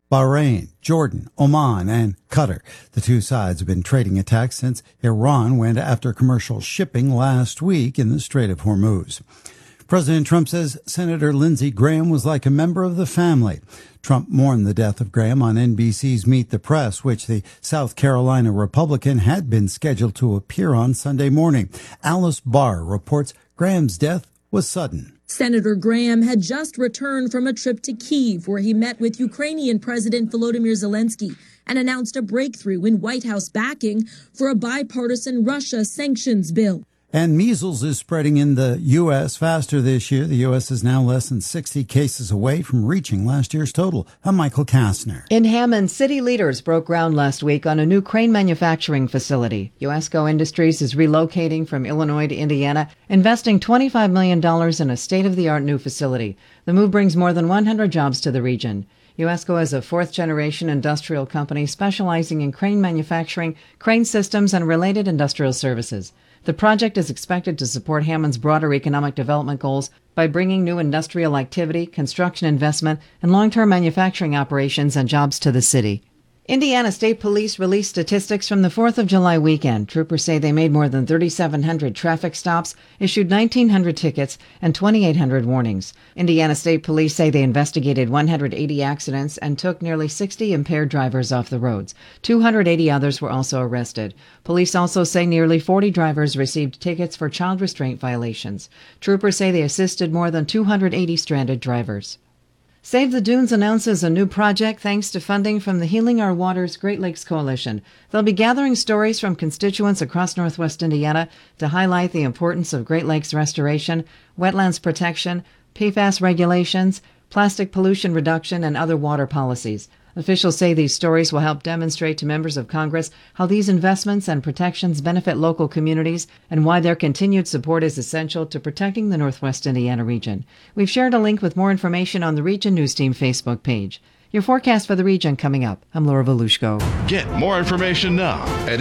Bahrain, Jordan, Oman, and Qatar. The two sides have been trading attacks since Iran went after commercial shipping last week in the Strait of Hormuz. President Trump says Senator Lindsey Graham was like a member of the family. Trump mourned the death of Graham on NBC's Meet the Press, which the South Carolina Republican had been scheduled to appear on Sunday morning. Alice Barr reports Graham's death was sudden. Senator Graham had just returned from a trip to Kyiv, where he met with Ukrainian President Volodymyr Zelensky and announced a breakthrough in White House backing for a bipartisan Russia sanctions bill. And measles is spreading in the U.S. faster this year. The U.S. is now less than 60 cases away from reaching last year's total. I'm Michael Kastner. In Hammond, city leaders broke ground last week on a new crane manufacturing facility. USCO Industries is relocating from Illinois to Indiana, investing $25 million in a state-of-the-art new facility. The move brings more than 100 jobs to the region. USCO is a fourth-generation industrial company specializing in crane manufacturing, crane systems, and related industrial services. The project is expected to support Hammond's broader economic development goals by bringing new industrial activity, construction investment, and long-term manufacturing operations and jobs to the city. Indiana State Police released statistics from the 4th of July weekend. Troopers say they made more than 3,700 traffic stops, issued 1,900 tickets, and 2,800 warnings. Indiana State Police say they investigated 180 accidents and took nearly 60 impaired drivers off the roads. 280 others were also arrested. Police also say nearly 40 drivers received tickets for child restraint violations. Troopers say they assisted more than 280 stranded drivers. Save the Dunes announces a new project thanks to funding from the Healing Our Waters Great Lakes Coalition. They'll be gathering stories from constituents across Northwest Indiana to highlight the importance of Great Lakes restoration, wetlands protection, PFAS regulations, plastic pollution reduction, and other water policies. Officials say these stories will help demonstrate to members of Congress how these investments and protections benefit local communities and why their continued support is essential to protecting the Northwest Indiana region. We've shared a link with more information on the Region News Team Facebook page. Your forecast for the region coming up. I'm Laura Volushko. Get more information now at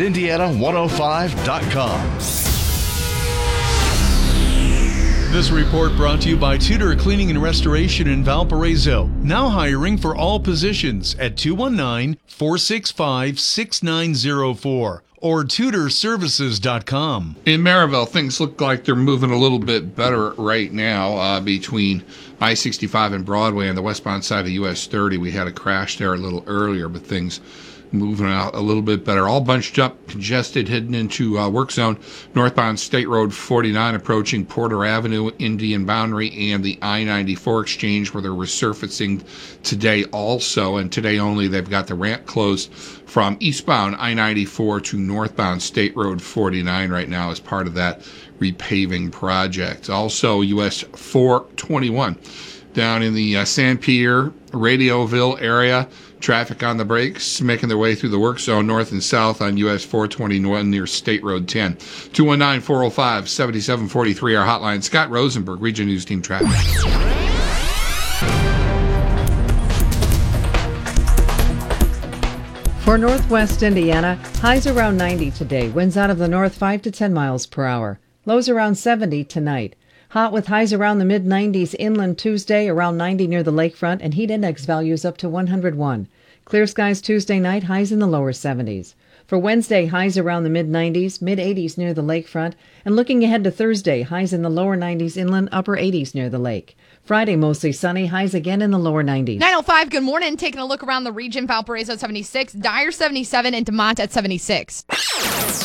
Indiana105.com. This report brought to you by Tudor Cleaning and Restoration in Valparaiso. Now hiring for all positions at 219-465-6904 or tudorservices.com. In Maryville, things look like they're moving a little bit better right now between I-65 and Broadway on the westbound side of US 30. We had a crash there a little earlier, but things moving out a little bit better. All bunched up, congested, heading into work zone. Northbound State Road 49 approaching Porter Avenue, Indian Boundary, and the I-94 exchange where they're resurfacing today also. And today only, they've got the ramp closed from eastbound I-94 to northbound State Road 49 right now as part of that repaving project. Also, US 421 down in the San Pierre, Radioville area. Traffic on the brakes, making their way through the work zone north and south on US 421 near State Road 10. 219-405-7743, our hotline. Scott Rosenberg, Region News Team Traffic. For Northwest Indiana, highs around 90 today. Winds out of the north 5 to 10 miles per hour. Lows around 70 tonight. Hot with highs around the mid-90s inland Tuesday, around 90 near the lakefront, and heat index values up to 101. Clear skies Tuesday night, highs in the lower 70s. For Wednesday, highs around the mid-90s, mid-80s near the lakefront, and looking ahead to Thursday, highs in the lower 90s inland, upper 80s near the lake. Friday, mostly sunny, highs again in the lower 90s. 9:05, good morning. Taking a look around the region, Valparaiso at 76, Dyer 77, and DeMont at 76.